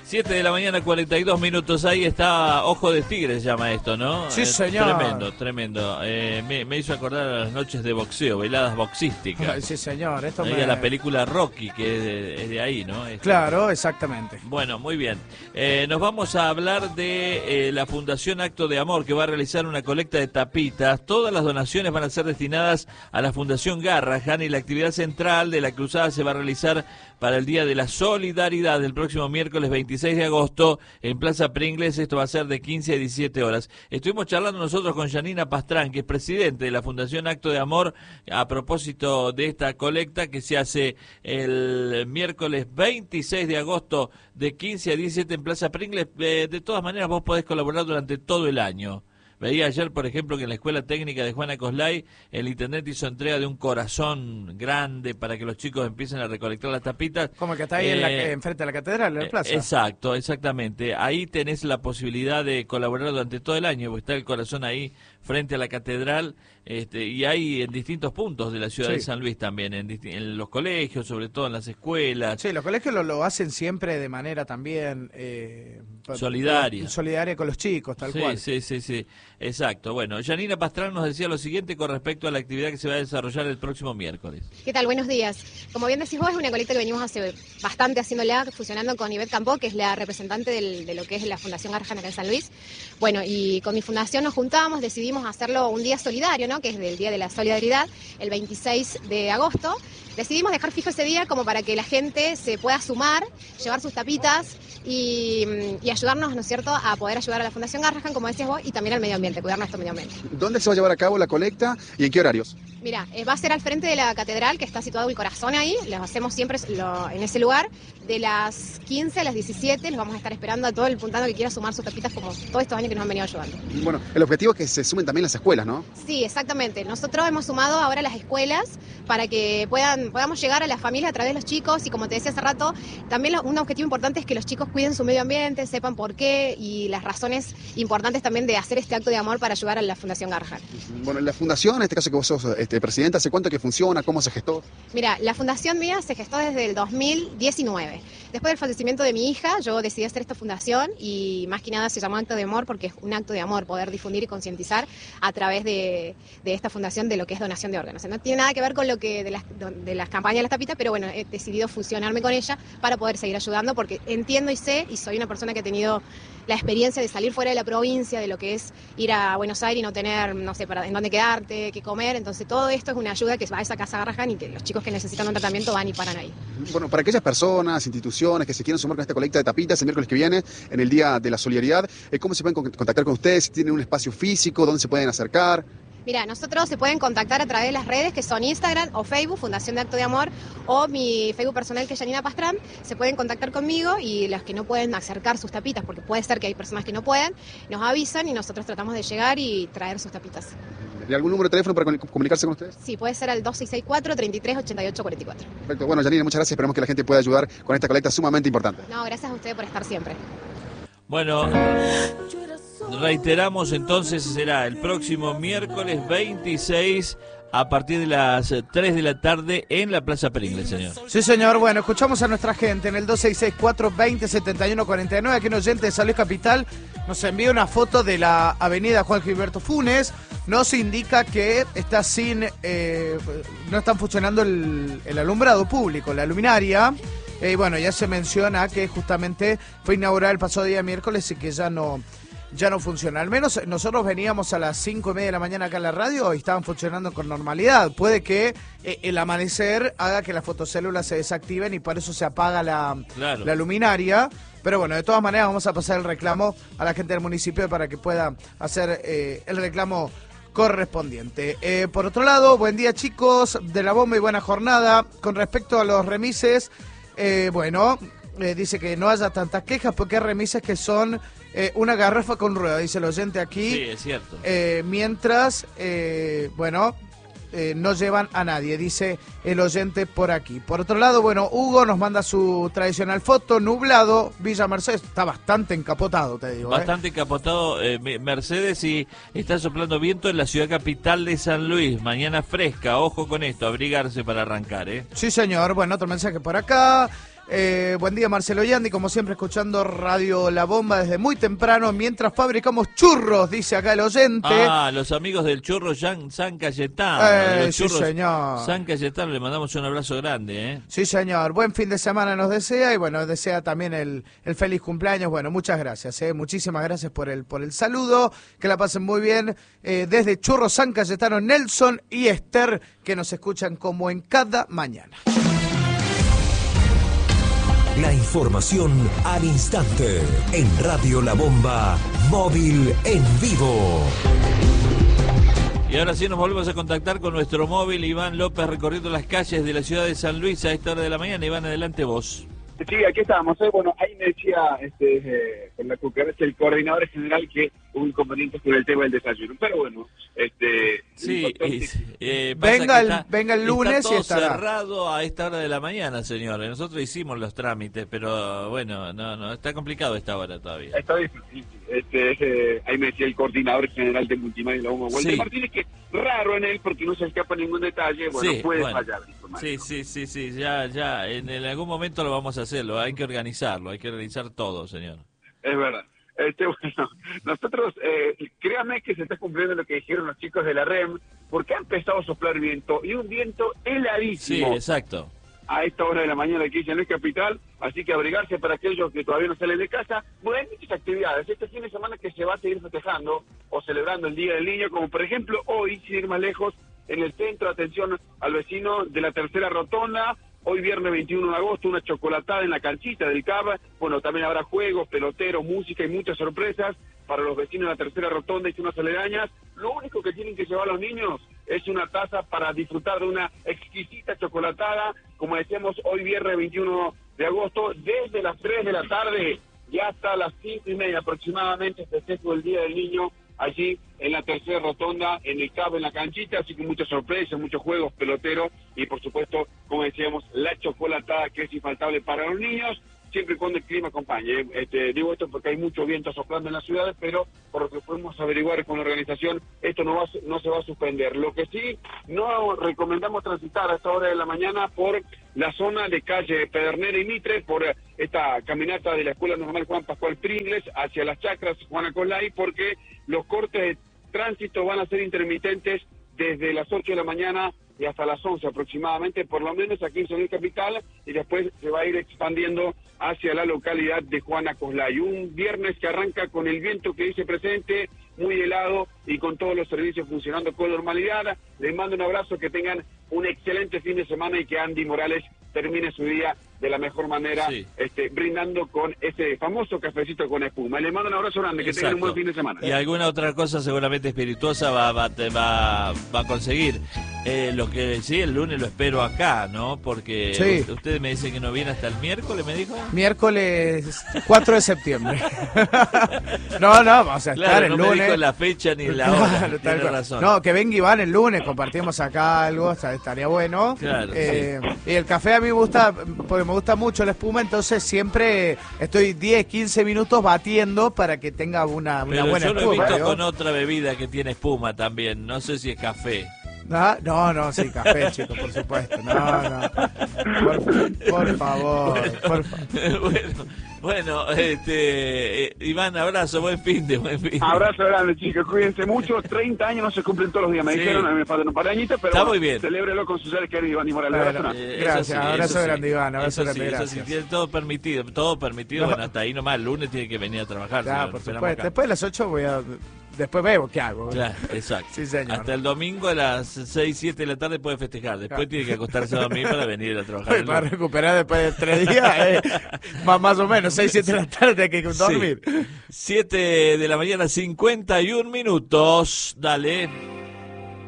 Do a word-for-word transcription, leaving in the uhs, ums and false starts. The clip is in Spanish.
siete de la mañana, cuarenta y dos minutos. Ahí está Ojo de Tigre, se llama esto, ¿no? Sí, eh, señor. Tremendo, tremendo. Eh, me, me hizo acordar a las noches de boxeo, veladas boxísticas. Sí, señor. Esto Ahí me... a la película Rocky, que es de, es de ahí, ¿no? Esto. Claro, exactamente. Bueno, muy bien. Eh, nos vamos a hablar de eh, la Fundación Acto de Amor, que va a realizar una colecta de tapitas. Todas las donaciones van a ser destinadas a la Fundación Garrahan, y la actividad central de la cruzada se va a realizar para el Día de la Solidaridad, el próximo miércoles veintiséis de agosto en Plaza Pringles. Esto va a ser de quince a diecisiete horas. Estuvimos charlando nosotros con Yanina Pastrán, que es presidente de la Fundación Acto de Amor, a propósito de esta colecta que se hace el miércoles veintiséis de agosto de quince a diecisiete en Plaza Pringles. Eh, de todas maneras, vos podés colaborar durante todo el año. Veía ayer, por ejemplo, que en la Escuela Técnica de Juana Coslay el intendente hizo entrega de un corazón grande para que los chicos empiecen a recolectar las tapitas. Como el que está ahí eh, en la, enfrente de la catedral, en la plaza. Exacto, exactamente. Ahí tenés la posibilidad de colaborar durante todo el año, porque está el corazón ahí frente a la catedral, este, y hay en distintos puntos de la ciudad sí. de San Luis también, en, en los colegios, sobre todo en las escuelas. Sí, los colegios lo, lo hacen siempre de manera también... Eh, solidaria. Solidaria con los chicos, tal sí, cual. Sí, sí, sí, exacto. Bueno, Yanina Pastrán nos decía lo siguiente con respecto a la actividad que se va a desarrollar el próximo miércoles. ¿Qué tal? Buenos días. Como bien decís vos, es una colecta que venimos hace bastante haciéndola, fusionando con Ivette Campó, que es la representante del, de lo que es la Fundación Garrahan acá en San Luis. Bueno, y con mi fundación nos juntamos, decidimos hacerlo un día solidario, ¿no? Que es del Día de la Solidaridad, el veintiséis de agosto. Decidimos dejar fijo ese día como para que la gente se pueda sumar, llevar sus tapitas y, y ayudarnos, ¿no es cierto?, a poder ayudar a la Fundación Garrahan, como decías vos, y también al medio ambiente, cuidar nuestro medio ambiente. ¿Dónde se va a llevar a cabo la colecta y en qué horarios? Mira, eh, va a ser al frente de la catedral, que está situado el corazón ahí, lo hacemos siempre lo, en ese lugar, de las quince a las diecisiete, los vamos a estar esperando a todo el puntano que quiera sumar sus tapitas como todos estos años que nos han venido ayudando. Bueno, el objetivo es que se sumen también las escuelas, ¿no? Sí, exactamente. Nosotros hemos sumado ahora las escuelas para que puedan podamos llegar a las familias a través de los chicos, y como te decía hace rato, también lo, un objetivo importante es que los chicos cuiden su medio ambiente, sepan por qué y las razones importantes también de hacer este acto de amor para ayudar a la Fundación Garrahan. Bueno, la fundación, en este caso que vos sos este, presidenta, ¿hace cuánto que funciona? ¿Cómo se gestó? Mira, la fundación mía se gestó desde el dos mil diecinueve. Después del fallecimiento de mi hija, yo decidí hacer esta fundación y más que nada se llamó Acto de Amor porque es un acto de amor, poder difundir y concientizar a través de, de esta fundación de lo que es donación de órganos. O sea, no tiene nada que ver con lo que de las, de las campañas de las tapitas, pero bueno, he decidido fusionarme con ella para poder seguir ayudando porque entiendo y sé, y soy una persona que ha tenido la experiencia de salir fuera de la provincia, de lo que es ir a Buenos Aires y no tener, no sé, para, en dónde quedarte, qué comer. Entonces todo esto es una ayuda que va a esa casa Garrahan y que los chicos que necesitan un tratamiento van y paran ahí. Bueno, para aquellas personas, instituciones que se quieran sumar con esta colecta de tapitas el miércoles que viene, en el Día de la Solidaridad, ¿cómo se pueden contactar con ustedes? Si tienen un espacio físico, ¿dónde se pueden acercar? Mira, nosotros se pueden contactar a través de las redes que son Instagram o Facebook, Fundación de Acto de Amor, o mi Facebook personal que es Yanina Pastrán. Se pueden contactar conmigo y los que no pueden acercar sus tapitas, porque puede ser que hay personas que no puedan, nos avisan y nosotros tratamos de llegar y traer sus tapitas. ¿Hay algún número de teléfono para comunicarse con ustedes? Sí, puede ser al dos seis seis cuatro, treinta y tres, ochenta y ocho, cuarenta y cuatro. Perfecto. Bueno, Yanina, muchas gracias. Esperamos que la gente pueda ayudar con esta colecta sumamente importante. No, gracias a ustedes por estar siempre. Bueno, reiteramos entonces, será el próximo miércoles veintiséis a partir de las tres de la tarde en la Plaza Pringles, señor. Sí, señor. Bueno, escuchamos a nuestra gente en el dos seis seis cuatro, veinte, setenta y uno, cuarenta y nueve. Aquí un oyente de San Luis Capital nos envía una foto de la avenida Juan Gilberto Funes. Nos indica que está sin, eh, no están funcionando el, el alumbrado público, la luminaria. Y eh, bueno, ya se menciona que justamente fue inaugurada el pasado día miércoles y que ya no... ya no funciona. Al menos nosotros veníamos a las cinco y media de la mañana acá en la radio y estaban funcionando con normalidad. Puede que eh, el amanecer haga que las fotocélulas se desactiven y por eso se apaga la, claro. la luminaria. Pero bueno, de todas maneras vamos a pasar el reclamo a la gente del municipio para que pueda hacer eh, el reclamo correspondiente. Eh, por otro lado, buen día chicos de la bomba y buena jornada. Con respecto a los remises, eh, bueno... Eh, dice que no haya tantas quejas porque hay remises que son eh, una garrafa con rueda, dice el oyente aquí. Sí, es cierto. Eh, mientras, eh, bueno, eh, no llevan a nadie, dice el oyente por aquí. Por otro lado, bueno, Hugo nos manda su tradicional foto, nublado, Villa Mercedes, está bastante encapotado, te digo. Bastante eh. encapotado eh, Mercedes y está soplando viento en la ciudad capital de San Luis. Mañana fresca, ojo con esto, abrigarse para arrancar, ¿eh? Sí, señor. Bueno, otro mensaje por acá. Eh, buen día, Marcelo Yandi, como siempre escuchando Radio La Bomba desde muy temprano, mientras fabricamos churros, dice acá el oyente. Ah, los amigos del churro San, San Cayetano. Eh, los sí, churros señor. San Cayetano, le mandamos un abrazo grande, ¿eh? Sí, señor. Buen fin de semana nos desea y bueno, desea también el, el feliz cumpleaños. Bueno, muchas gracias, ¿eh? Muchísimas gracias por el, por el saludo. Que la pasen muy bien. Eh, desde Churro San Cayetano, Nelson y Esther, que nos escuchan como en cada mañana. La información al instante en Radio La Bomba, móvil en vivo. Y ahora sí nos volvemos a contactar con nuestro móvil, Iván López, recorriendo las calles de la ciudad de San Luis a esta hora de la mañana. Iván, adelante vos. Sí, aquí estamos. ¿eh? Bueno, ahí me decía este, eh, con la cucaracha el coordinador general que hubo inconvenientes con el tema del desayuno. Pero bueno, este... Sí, y, eh, venga, está, el, venga el lunes está todo y estará cerrado a esta hora de la mañana, señores. Nosotros hicimos los trámites, pero bueno, no, no está complicado esta hora todavía. Está difícil. Este, eh, ahí me decía el coordinador general de Multimedia, la Walter Sí. Martínez, que raro en él porque no se escapa ningún detalle. Bueno, Sí, puede bueno. fallar. Sí, sí, sí, sí, ya, ya, en, en algún momento lo vamos a hacerlo, hay que organizarlo, hay que organizar todo, señor. Es verdad. Este, bueno, nosotros, eh, créanme que se está cumpliendo lo que dijeron los chicos de la R E M, porque ha empezado a soplar viento, y un viento Sí, heladísimo exacto. a esta hora de la mañana aquí en San Luis Capital, así que abrigarse para aquellos que todavía no salen de casa. Bueno, hay muchas actividades, este fin de semana que se va a seguir festejando o celebrando el Día del Niño, como por ejemplo hoy, sin ir más lejos, en el centro, atención al vecino de la Tercera Rotonda. Hoy viernes veintiuno de agosto, una chocolatada en la canchita del C A B. Bueno, también habrá juegos, peloteros, música y muchas sorpresas para los vecinos de la Tercera Rotonda y zonas aledañas. Lo único que tienen que llevar los niños es una taza para disfrutar de una exquisita chocolatada. Como decíamos, hoy viernes veintiuno de agosto, desde las tres de la tarde y hasta las cinco y media aproximadamente, festejo del Día del Niño allí en la Tercera Rotonda, en el C A B, en la canchita, así que muchas sorpresas, muchos juegos, peloteros y por supuesto, como decíamos, la chocolatada que es infaltable para los niños, siempre y cuando el clima acompañe. Este, digo esto porque hay mucho viento soplando en las ciudades, pero por lo que podemos averiguar con la organización, esto no va, no se va a suspender. Lo que sí, no recomendamos transitar a esta hora de la mañana por la zona de calle Pedernera y Mitre, por esta caminata de la Escuela Normal Juan Pascual Pringles hacia las chacras Juana Colay, porque los cortes de tránsito van a ser intermitentes desde las ocho de la mañana y hasta las once aproximadamente, por lo menos aquí en San Luis Capital, y después se va a ir expandiendo hacia la localidad de Juana Coslay. Un viernes que arranca con el viento que dice presente, muy helado y con todos los servicios funcionando con normalidad. Les mando un abrazo, que tengan un excelente fin de semana y que Andy Morales termine su día de la mejor manera, Sí. este, brindando con ese famoso cafecito con espuma. Les mando un abrazo grande, que tengan un buen fin de semana. Y alguna otra cosa seguramente espirituosa va, va, te va, va a conseguir. Eh, lo que sí, el lunes lo espero acá, ¿no? Porque Sí. u- ustedes me dicen que no viene hasta el miércoles, ¿me dijo? Miércoles cuatro de septiembre. no, no, vamos a estar Claro, el no lunes. me dijo la fecha ni la hora. Claro, tal Tiene cual. razón. No, que venga Iván el lunes, compartimos acá algo, o sea, estaría bueno. Claro, Eh, Y el café a mí me gusta, porque me gusta mucho la espuma, entonces siempre estoy diez, quince minutos batiendo para que tenga una, una Pero buena yo lo he espuma. visto ¿no? con otra bebida que tiene espuma también. No sé si es café. ¿Ah? No, no, sí, café, chicos, por supuesto. No, no. Por, por favor, por favor. bueno, bueno, este, eh, Iván, abrazo, buen fin de, buen fin de. Abrazo grande, chicos, cuídense mucho. treinta años no se cumplen todos los días, me Sí. dijeron, a mí me faltan un par de añitos, pero Está bueno, muy bien. celébrelo con sus seres queridos, Iván y Morales. Bueno, Abrazo grande. Eh, Gracias, eso sí, abrazo eso sí. grande, Iván, abrazo Eso grande, sí, eso gracias. sí, tiene todo permitido, todo permitido, bueno, hasta ahí nomás, el lunes tiene que venir a trabajar. Claro, señor, por esperamos supuesto. acá. Después de las ocho voy a... Después veo qué hago. Claro, exacto. Sí, señor. Hasta el domingo a las seis, siete de la tarde puede festejar. Después Claro. tiene que acostarse a dormir para venir a trabajar. Oye, el para lunes. recuperar después de tres días, eh, más, más o menos, seis, siete de la tarde hay que dormir. Sí. siete de la mañana, cincuenta y un minutos. Dale.